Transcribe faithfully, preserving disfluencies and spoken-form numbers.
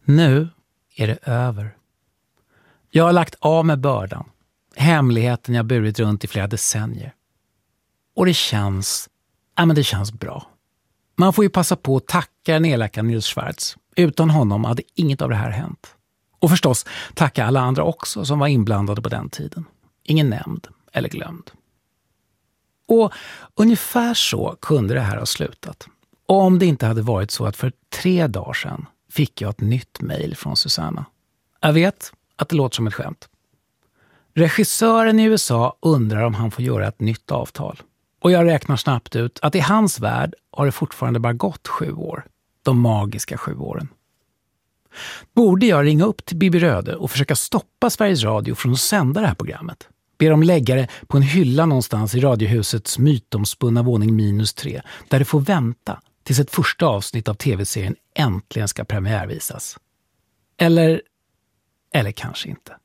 Nu är det över. Jag har lagt av med bördan. Hemligheten jag burit runt i flera decennier. Och det känns, ja men det känns bra. Man får ju passa på att tacka den elaka Nils Schwarz. Utan honom hade inget av det här hänt. Och förstås tacka alla andra också som var inblandade på den tiden. Ingen nämnd eller glömd. Och ungefär så kunde det här ha slutat. Om det inte hade varit så att för tre dagar sedan fick jag ett nytt mejl från Susanna. Jag vet att det låter som ett skämt. Regissören i U S A undrar om han får göra ett nytt avtal. Och jag räknar snabbt ut att i hans värld har det fortfarande bara gått sju år. De magiska sju åren. Borde jag ringa upp till Bibi Röde och försöka stoppa Sveriges Radio från att sända det här programmet? Ber dem lägga det på en hylla någonstans i radiohusets mytomspunna våning minus tre. Där det får vänta tills ett första avsnitt av tv-serien äntligen ska premiärvisas. Eller, eller kanske inte.